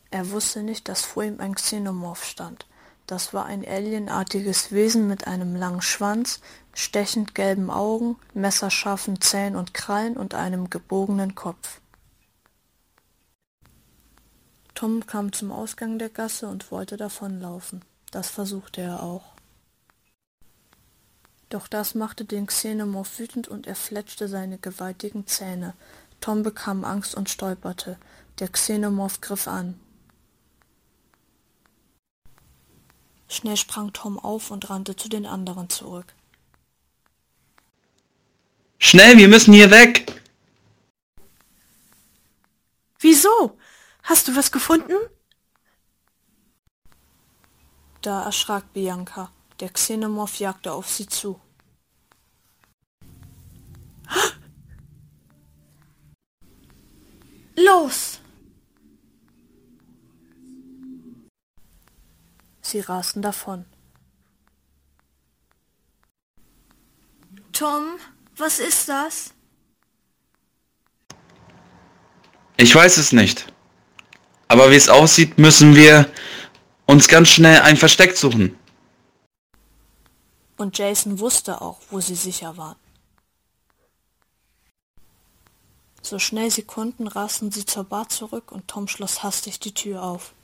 Er wusste nicht, dass vor ihm ein Xenomorph stand. Das war ein alienartiges Wesen mit einem langen Schwanz, stechend gelben Augen, messerscharfen Zähnen und Krallen und einem gebogenen Kopf. Tom kam zum Ausgang der Gasse und wollte davonlaufen. Das versuchte er auch. Doch das machte den Xenomorph wütend und er fletschte seine gewaltigen Zähne. Tom bekam Angst und stolperte. Der Xenomorph griff an. Schnell sprang Tom auf und rannte zu den anderen zurück. Schnell, wir müssen hier weg! Wieso? Hast du was gefunden? Da erschrak Bianca. Der Xenomorph jagte auf sie zu. Los! Sie rasten davon. Tom, was ist das? Ich weiß es nicht. Aber wie es aussieht, müssen wir uns ganz schnell ein Versteck suchen. Und Jason wusste auch, wo sie sicher waren. So schnell sie konnten, rasten sie zur Bar zurück und Tom schloss hastig die Tür auf.